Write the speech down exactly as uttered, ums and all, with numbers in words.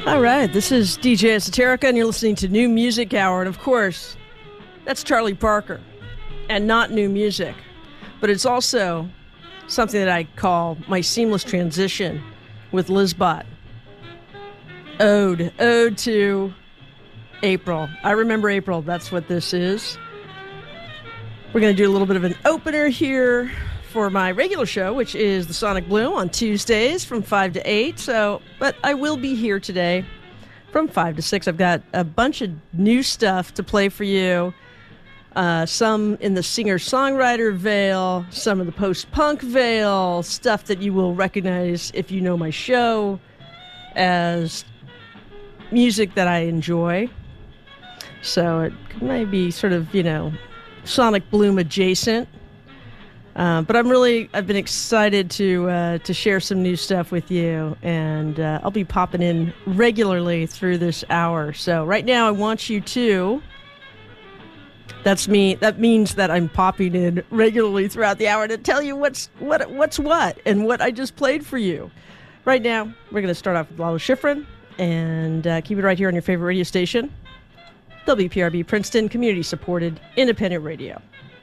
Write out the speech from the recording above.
All right, this is D J Esoterica, and you're listening to New Music Hour. And of course, that's Charlie Parker, and not new music. But it's also something that I call my seamless transition with Lizbot. Ode. Ode to April. I remember April. That's what this is. We're going to do a little bit of an opener here for my regular show, which is the Sonic Bloom on Tuesdays from five to eight. So, but I will be here today from five to six. I've got a bunch of new stuff to play for you. Uh, some in the singer-songwriter veil, some of the post-punk veil, stuff that you will recognize if you know my show as music that I enjoy. So it may be sort of, you know, Sonic Bloom adjacent. Uh, but I'm really, I've been excited to uh, to share some new stuff with you, and uh, I'll be popping in regularly through this hour. So right now I want you to, that's me, that means that I'm popping in regularly throughout the hour to tell you what's what what's what and what I just played for you. Right now, we're going to start off with Lalo Schifrin, and uh, keep it right here on your favorite radio station, W P R B Princeton, community-supported independent radio.